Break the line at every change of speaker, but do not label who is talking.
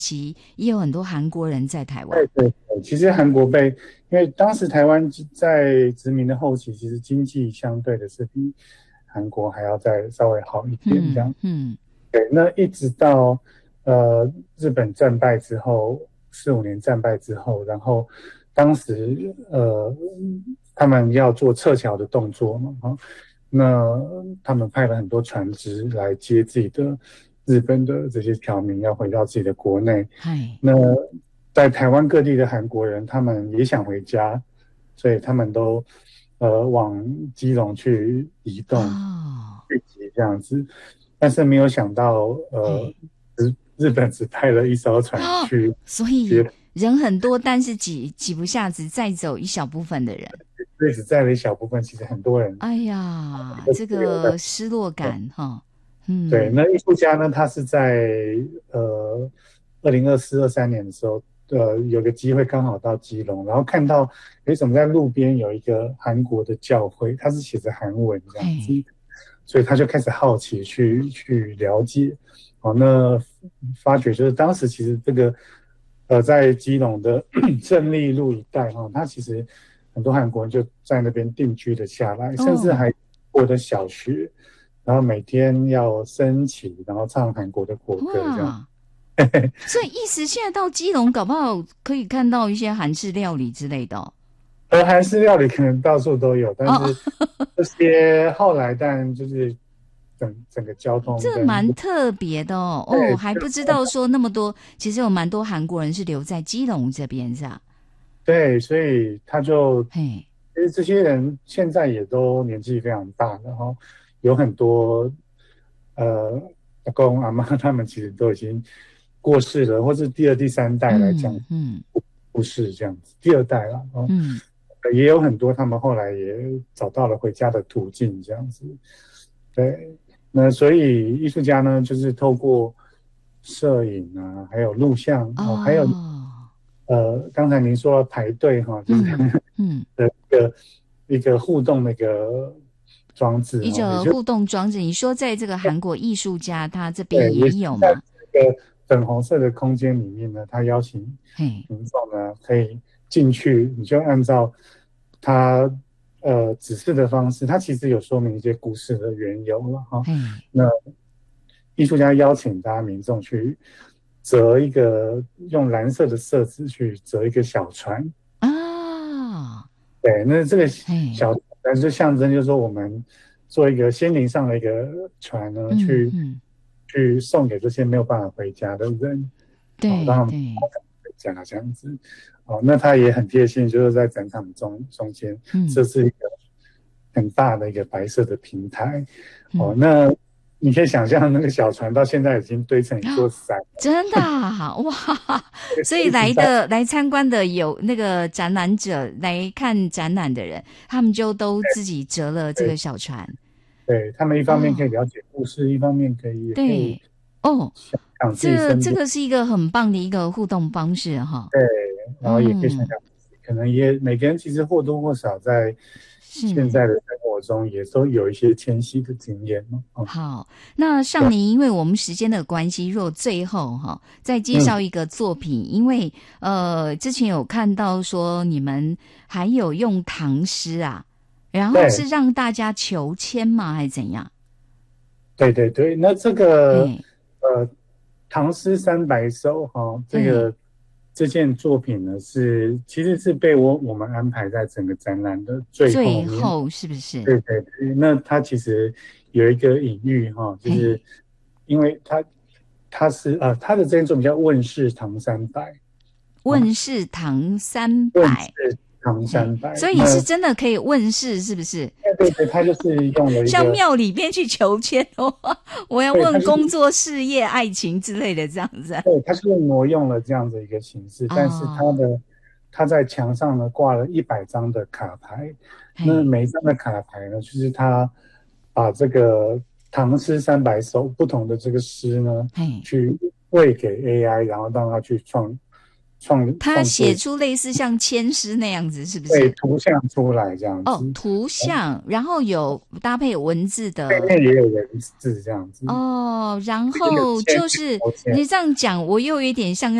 期也有很多韩国人在台湾。
对对对，其实韩国因为当时台湾在殖民的后期，其实经济相对的是比韩国还要再稍微好一点这样。对，那一直到日本战败之后，4、5年战败之后，然后当时他们要做撤侨的动作嘛，那他们派了很多船只来接自己的日本的这些侨民，要回到自己的国内。那在台湾各地的韩国人，他们也想回家，所以他们都往基隆去移动，聚集这样子。但是没有想到，日本只派了一艘船去，
所以人很多，但是挤不下，只载走一小部分的人。
所以只载了一小部分，其实很多人。
哎呀，这个失落感哈。
对，那艺术家呢，他是在2024、23年的时候，有个机会刚好到基隆，然后看到怎么在路边有一个韩国的教会，他是写着韩文这样子，所以他就开始好奇去了解。那发觉就是当时其实这个在基隆的胜利路一带他其实很多韩国人就在那边定居了下来，甚至还过的小学，然后每天要升旗，然后唱韩国的国歌这样。
所以意思现在到基隆搞不好可以看到一些韩式料理之类的哦。
韩式料理可能到处都有，但是这些后来当然就是整个交通
这蛮特别的哦。还不知道说那么多，其实有蛮多韩国人是留在基隆这边是吧？
对，所以他就其实这些人现在也都年纪非常大了哈，有很多阿公阿妈他们其实都已经过世了，或是第二、第三代来讲故事这样子，第二代了也有很多他们后来也找到了回家的途径这样子。对，那所以艺术家呢，就是透过摄影啊，还有录像还有刚才您说排队就是的一个互动那个装置，
一个互动装置。你说在这个韩国艺术家他这边也有吗？
在这个粉红色的空间里面呢，他邀请民众呢可以进去，你就按照他指示的方式，他其实有说明一些故事的缘由了哈。那艺术家邀请大家民众去折一个，用蓝色的色纸去折一个小船啊。对，那这个小船就象征，就是说我们做一个心灵上的一个船呢，去送给这些没有办法回家的人，
对，
让他们回家这样子。那他也很贴心，就是在展场中间设置一个很大的一个白色的平台。那你可以想象那个小船到现在已经堆成一座山，
真的哇！所以来参观的有那个展览者，来看展览的人，他们就都自己折了这个小船。
对，他们一方面可以了解故事，一方面可以
这个是一个很棒的一个互动方式哈。
对，然后也可以想想，可能也每个人其实或多或少在现在的生活中也都有一些迁徙的经验。
好，那尚宁，因为我们时间的关系，若最后再介绍一个作品，因为之前有看到说你们还有用唐诗啊，然后是让大家求签吗，还是怎样？
对对对，那这个唐诗300首这件作品呢，其实是被我们安排在整个展览的最
后是不是？
对对对，那它其实有一个隐喻就是因为它是它的这件作品叫《问世唐300》，
问世唐300，问
世唐300，
所以是真的可以问世，是不是？
对对对，它就是用了一个
像庙里边去求签我要问工作、事业、爱情之类的这样子。
对，它是挪用了这样的一个形式，但是它在墙上呢挂了100张的卡牌，那每一张的卡牌呢，就是它把这个唐诗300首不同的这个诗呢，去喂给 AI，然后让它去
他写出类似像签诗那样子，是不是？
对，图像出来这样子。
哦，图像，然后有搭配文字的，
背面也有文字这样子。
哦，然后就是你这样讲，我又有一点像